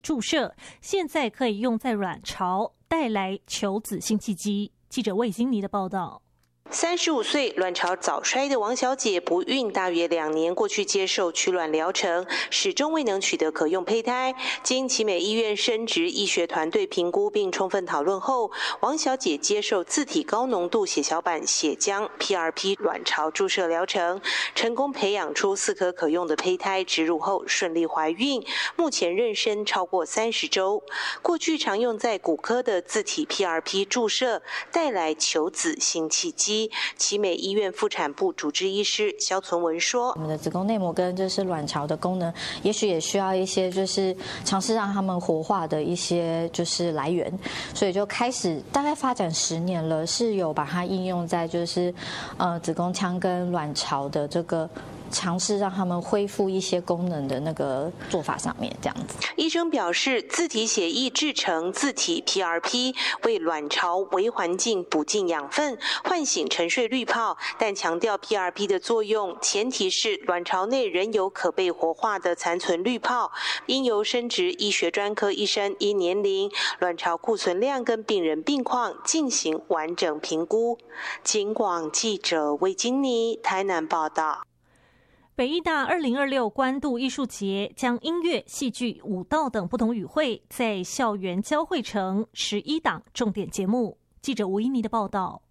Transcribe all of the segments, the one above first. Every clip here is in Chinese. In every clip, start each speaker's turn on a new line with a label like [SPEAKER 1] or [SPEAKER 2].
[SPEAKER 1] 注射，现在可以用在卵巢，带来求子新契机。记者魏金妮的报道。
[SPEAKER 2] 35岁卵巢早衰的王小姐不孕大约2年过去，接受取卵疗程，始终未能取得可用胚胎。经奇美医院生殖医学团队评估并充分讨论后，王小姐接受自体高浓度血小板血浆 PRP 卵巢注射疗程，成功培养出4颗可用的胚胎，植入后顺利怀孕，目前妊娠超过30周。过去常用在骨科的自体 PRP 注射，带来求子新契机。奇美医院妇产部主治医师肖存文说：“
[SPEAKER 3] 我们的子宫内膜跟就是卵巢的功能，也许也需要一些就是尝试让他们活化的一些就是来源，所以就开始大概发展10年了，是有把它应用在就是子宫腔跟卵巢的这个。”尝试让他们恢复一些功能的那个做法上面，这样子。
[SPEAKER 2] 医生表示，自体血液制成自体 PRP， 为卵巢微环境补进养分，唤醒沉睡滤泡。但强调 PRP 的作用，前提是卵巢内仍有可被活化的残存滤泡，应由生殖医学专科医生依年龄、卵巢库存量跟病人病况进行完整评估。警广记者魏金妮台南报道。
[SPEAKER 1] 北医大2026关渡艺术节将音乐、戏剧、舞蹈等不同语汇在校园交汇成11档重点节目。记者吴依妮的报道。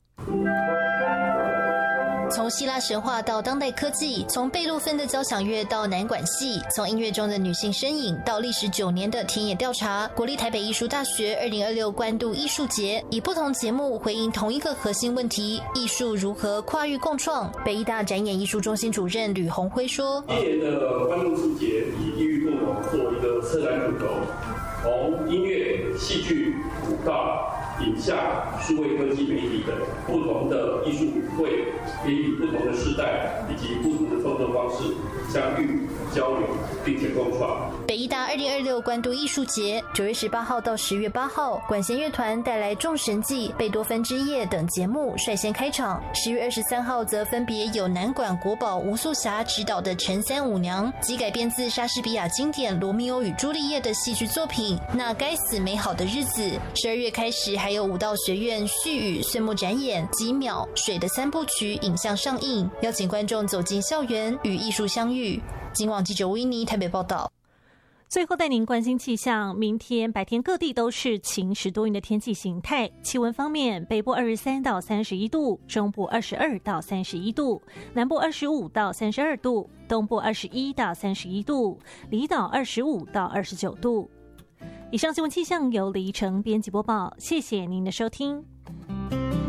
[SPEAKER 4] 从希腊神话到当代科技，从贝多芬的交响乐到南管戏，从音乐中的女性身影到历时9年的田野调查，国立台北艺术大学2026关渡艺术节以不同节目回应同一个核心问题：艺术如何跨域共创。北艺大展演艺术中心主任吕宏辉说：“
[SPEAKER 5] 今年的关渡艺术节以异域共融做一个策展主轴，从音乐、戏剧、舞蹈、影像、数位科技媒体等不同的艺术语汇，给予不同的世代以及不同的创作方式相遇、交流，并且共创。”
[SPEAKER 4] 北艺大2026关渡艺术节9月18号到10月8号，管弦乐团带来《众神记》、贝多芬之夜等节目率先开场。10月23号则分别有南管国宝吴素霞执导的《陈三五娘》及改编自莎士比亚经典《罗密欧与朱丽叶》的戏剧作品《那该死美好的日子》。12月开始还有舞蹈学院絮语岁末展演《几秒水的3部曲》影像上映，邀请观众走进校园与艺术相遇。警广记者吴依妮台北报道。
[SPEAKER 1] 最后带您关心气象，明天白天各地都是晴时多云的天气形态。气温方面，北部23到31度，中部22到31度，南部25到32度，东部21到31度，离岛25到29度。以上新闻气象由李怡诚编辑播报，谢谢您的收听。